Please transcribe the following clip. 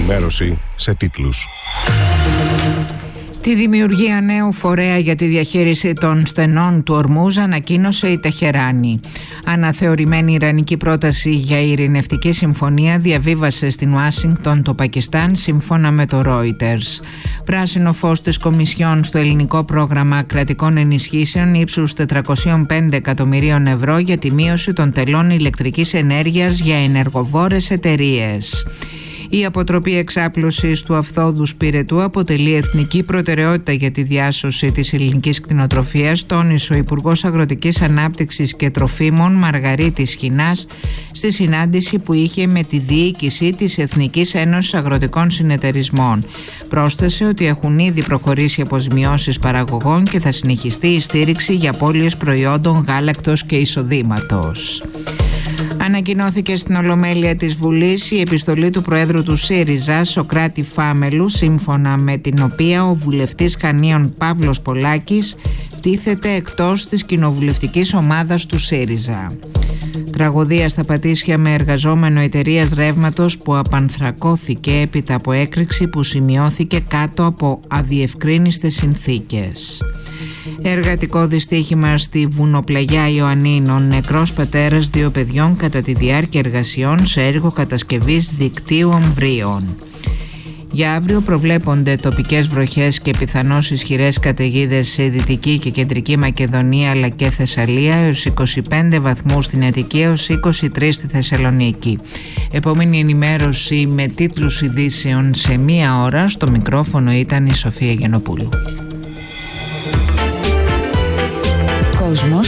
ενημέρωση σε τίτλους. Τη δημιουργία νέου φορέα για τη διαχείριση των στενών του Ορμούζ ανακοίνωσε η Τεχεράνη. Αναθεωρημένη ιρανική πρόταση για ειρηνευτική συμφωνία διαβίβασε στην Ουάσιγκτον το Πακιστάν, σύμφωνα με το Reuters. Πράσινο φως της Κομισιόν στο ελληνικό πρόγραμμα κρατικών ενισχύσεων ύψους 405 εκατομμυρίων ευρώ για τη μείωση των τελών ηλεκτρικής ενέργειας για ενεργοβόρες εταιρείες. Η αποτροπή εξάπλωσης του αυθόδου σπηρετού αποτελεί εθνική προτεραιότητα για τη διάσωση της ελληνικής κτηνοτροφίας, τόνισε ο Υπουργός Αγροτικής Ανάπτυξης και Τροφίμων Μαργαρίτης Χινάς στη συνάντηση που είχε με τη διοίκηση της Εθνικής Ένωσης Αγροτικών Συνεταιρισμών. Πρόσθεσε ότι έχουν ήδη προχωρήσει αποζημιώσεις παραγωγών και θα συνεχιστεί η στήριξη για απώλειες προϊόντων γάλακτος και εισοδήματος. Ανακοινώθηκε στην Ολομέλεια της Βουλής η επιστολή του Προέδρου του ΣΥΡΙΖΑ, Σωκράτη Φάμελου, σύμφωνα με την οποία ο βουλευτής Χανίων Παύλος Πολάκης τίθεται εκτός της κοινοβουλευτικής ομάδας του ΣΥΡΙΖΑ. Τραγωδία στα Πατήσια με εργαζόμενο εταιρείας ρεύματος που απανθρακώθηκε έπειτα από έκρηξη που σημειώθηκε κάτω από αδιευκρίνιστες συνθήκες. Εργατικό δυστύχημα στη βουνοπλαγιά Ιωαννίνων, νεκρός πατέρας 2 παιδιών κατά τη διάρκεια εργασιών σε έργο κατασκευής δικτύου αμβρίων. Για αύριο προβλέπονται τοπικές βροχές και πιθανώς ισχυρές καταιγίδες σε Δυτική και Κεντρική Μακεδονία αλλά και Θεσσαλία, έως 25 βαθμούς στην Αττική, έως 23 στη Θεσσαλονίκη. Επόμενη ενημέρωση με τίτλους ειδήσεων σε 1 ώρα. Στο μικρόφωνο ήταν η Σοφία Γενοπούλου. Κόσμος